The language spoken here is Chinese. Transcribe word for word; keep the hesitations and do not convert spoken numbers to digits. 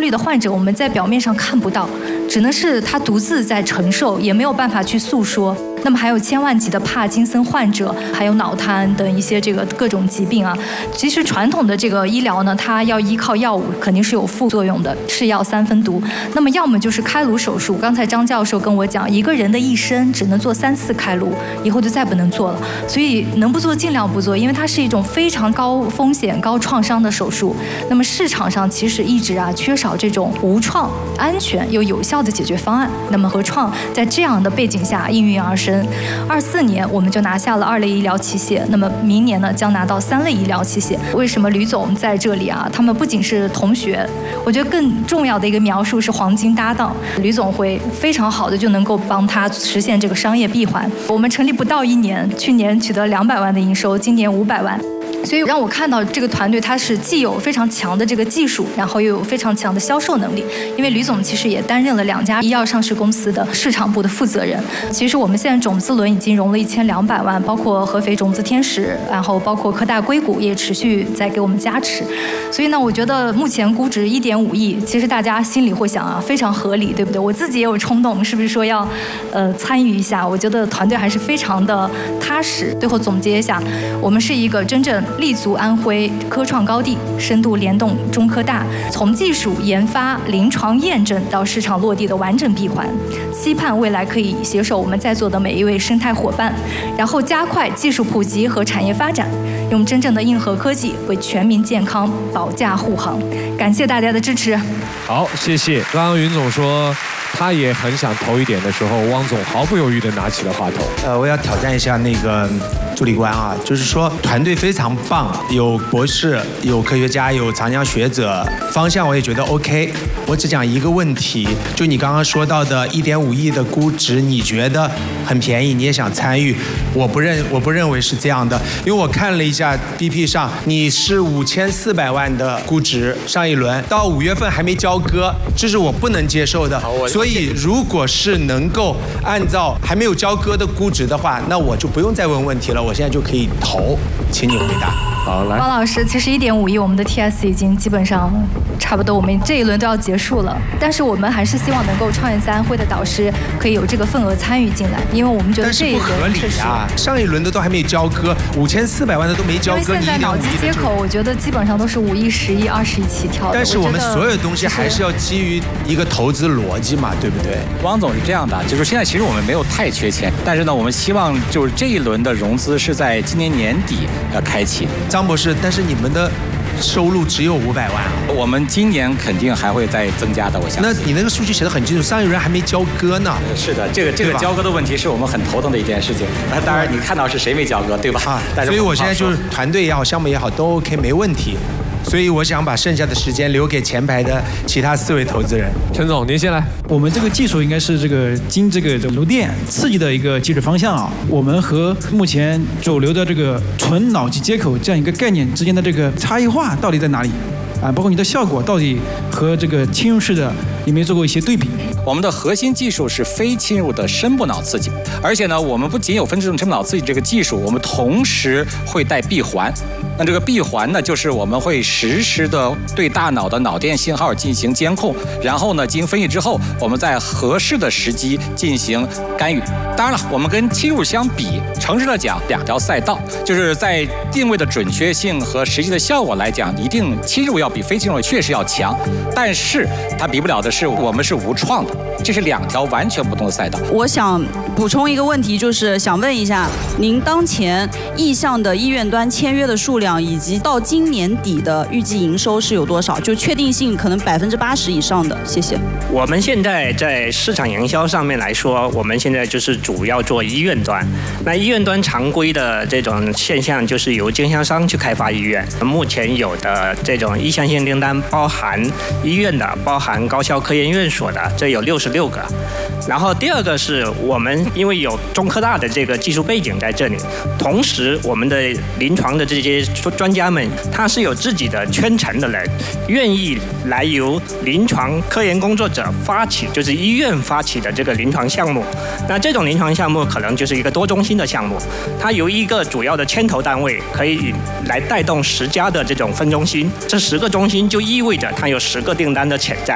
虑的患者我们在表面上看不到，只能是他独自在承受，也没有办法去诉说。那么还有千万级的帕金森患者，还有脑瘫等一些这个各种疾病啊。其实传统的这个医疗呢，它要依靠药物，肯定是有副作用的，是药三分毒。那么要么就是开颅手术，刚才张教授跟我讲，一个人的一生只能做三次开颅，以后就再不能做了。所以能不做尽量不做，因为它是一种非常高风险、高创伤的手术。那么市场上其实一直啊缺少这种无创、安全又有效的解决方案。那么和创在这样的背景下应运而生。二四年我们就拿下了二类医疗器械，那么明年呢将拿到三类医疗器械。为什么吕总在这里啊？他们不仅是同学，我觉得更重要的一个描述是黄金搭档。吕总会非常好的就能够帮他实现这个商业闭环。我们成立不到一年，去年取得两百万的营收，今年五百万。所以让我看到这个团队，它是既有非常强的这个技术，然后又有非常强的销售能力。因为吕总其实也担任了两家医药上市公司的市场部的负责人。其实我们现在种子轮已经融了一千两百万，包括合肥种子天使，然后包括科大硅谷也持续在给我们加持。所以呢，我觉得目前估值一点五亿，其实大家心里会想啊，非常合理，对不对？我自己也有冲动，是不是说要呃参与一下？我觉得团队还是非常的踏实。最后总结一下，我们是一个真正立足安徽科创高地，深度联动中科大，从技术研发、临床验证到市场落地的完整闭环，期盼未来可以携手我们在座的每一位生态伙伴，然后加快技术普及和产业发展，用真正的硬核科技为全民健康保驾护航。感谢大家的支持。 好，谢谢。刚刚云总说他也很想投一点的时候，汪总毫不犹豫地拿起了话筒。 呃，我要挑战一下那个助理官啊，就是说团队非常棒，有博士，有科学家，有长江学者，方向我也觉得 OK。我只讲一个问题，就你刚刚说到的一点五亿的估值，你觉得很便宜，你也想参与？我不认，我不认为是这样的，因为我看了一下 B P 上，你是五千四百万的估值，上一轮到五月份还没交割，这是我不能接受的。所以如果是能够按照还没有交割的估值的话，那我就不用再问问题了，我现在就可以投，请你回答。 好，来， 汪老师，其实一点五亿，我们的 T S 已经基本上差不多，我们这一轮都要结束了。但是我们还是希望能够创业在安徽的导师可以有这个份额参与进来，因为我们觉得这一轮确实。 啊，上一轮的都还没交割，五千四百万的都没交割。 因为现在脑机接口，我觉得基本上都是五亿、十亿、二十亿起跳的。 但是我们所有东西还是要基于一个投资逻辑嘛，对不对？ 汪总是这样的，就是现在其实我们没有太缺钱，但是呢，我们希望就是这一轮的融资是在今年年底要开启。 张博士，但是你们的收入只有五百万啊， 我们今年肯定还会再增加的，我相信。 那你那个数据写得很清楚，上一轮还没交割呢。 是的，这个这个交割的问题是我们很头疼的一件事情。那当然，你看到是谁没交割，对吧？ 啊，所以我现在就是团队也好，项目也好，都 OK， 没问题。所以我想把剩下的时间留给前排的其他四位投资人。 陈总，您先来。 我们这个技术应该是这个经这个颅电刺激的一个技术方向啊。我们和目前主流的这个纯脑机接口这样一个概念之间的这个差异化到底在哪里？啊，包括你的效果到底和这个侵入式的有没有做过一些对比？ 我们的核心技术是非侵入的深部脑刺激，而且呢，我们不仅有分支深部脑刺激这个技术，我们同时会带闭环。那这个闭环呢，就是我们会实时的对大脑的脑电信号进行监控，然后呢，进行分析之后，我们在合适的时机进行干预。当然了，我们跟侵入相比，诚实的讲，两条赛道，就是在定位的准确性和实际的效果来讲，一定侵入要比非侵入确实要强，但是它比不了的是我们是无创的，这是两条完全不同的赛道。 我想补充一个问题，就是想问一下，您当前意向的医院端签约的数量，以及到今年底的预计营收是有多少？就确定性可能百分之八十以上的，谢谢。 我们现在在市场营销上面来说，我们现在就是主要做医院端。那医院端常规的这种现象，就是由经销商去开发医院。目前有的这种意向性订单，包含医院的，包含高校科研院所的，这有六十六个。然后第二个是我们因为有中科大的这个技术背景在这里，同时我们的临床的这些专家们，他是有自己的圈层的人，愿意来由临床科研工作者发起，就是医院发起的这个临床项目。那这种临床项目可能就是一个多中心的项目，它由一个主要的牵头单位可以来带动十家的这种分中心，这十个中心就意味着它有十个订单的潜在。